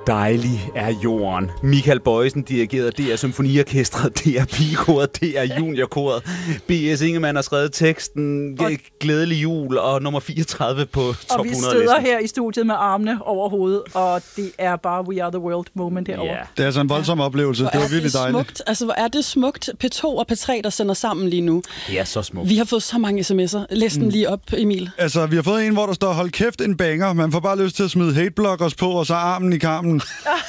Dejlig er jorden. Michael Bojesen dirigerede DR Symfoniorkestret, DR Pigekoret, DR Juniorkoret. B.S. Ingemann har skrevet teksten Glædelig jul og nummer 34 på top 100 Og vi støder her i studiet med armene over hovedet, og det er bare We Are The World moment herovre. Yeah. Det er altså en voldsom oplevelse. Det var virkelig dejligt. Smukt. Altså, hvor er det smukt. P2 og P3, der sender sammen lige nu. Det er så smukt. Vi har fået så mange sms'er. Læs den lige op, Emil. Altså, vi har fået en, hvor der står, hold kæft, en banger. Man får bare lyst til at smide hateblockers på, og så armen i karmen.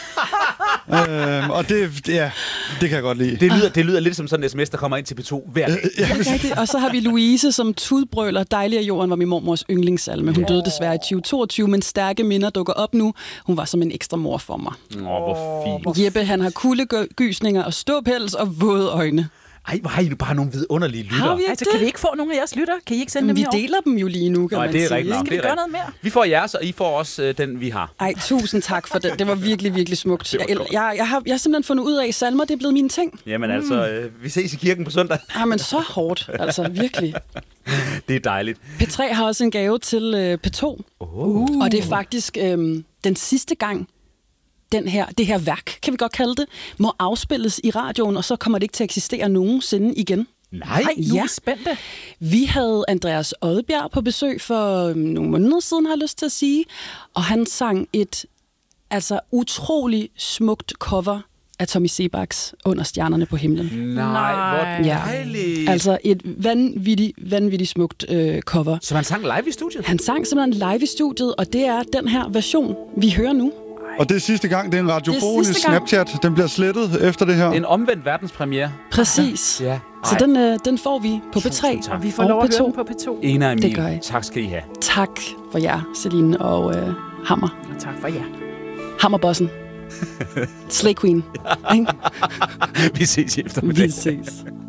Og det kan jeg godt lide. Det lyder lidt som sådan en sms, der kommer ind til P2 hver dag. Og så har vi Louise, som tudbrøler. Dejlig af jorden var min mormors yndlingssalme. Hun døde desværre i 2022, men stærke minder dukker op nu. Hun var som en ekstra mor for mig. Hvor fint. Jeppe, han har kuldegysninger og ståpels og våde øjne. Ej, hvor har I nu bare nogle vidunderlige lytter. Har vi Altså, kan vi ikke få nogle af jeres lytter? Kan I ikke sende dem Vi herover? deler dem jo lige nu, kan man det er sige. rigtigt. Skal vi gøre noget mere? Vi får jeres, og I får også den, vi har. Ej, tusind tak for det. Det var virkelig, virkelig smukt. Jeg har simpelthen fundet ud af, at salmer, det er blevet mine ting. Jamen altså, vi ses i kirken på søndag. Men så hårdt, altså virkelig. Det er dejligt. P3 har også en gave til P2. Og det er faktisk den sidste gang, det her værk, kan vi godt kalde det, må afspilles i radioen, og så kommer det ikke til at eksistere nogensinde igen. Nej, Nu er vi spændte. Vi havde Andreas Odbjerg på besøg for nogle måneder siden, har jeg lyst til at sige, og han sang et utrolig smukt cover af Tommy Sebaks Under stjernerne på himlen. Nej, hvor dejligt. Altså et vanvittigt smukt cover. Så han sang live i studiet? Han sang simpelthen live i studiet, og det er den her version, vi hører nu. Og det er sidste gang, det er en radiofon i Snapchat. Den bliver slettet efter det her. En omvendt verdenspremiere. Præcis. Ja. Så den får vi på P3. Og vi får lov at høre den på P2. Ena og Emil, Det gør jeg. tak skal I have. Tak for jer, Celine og Hammer. Og tak for jer. Hammerbossen. Slay Queen. Vi ses i eftermiddag. Vi ses.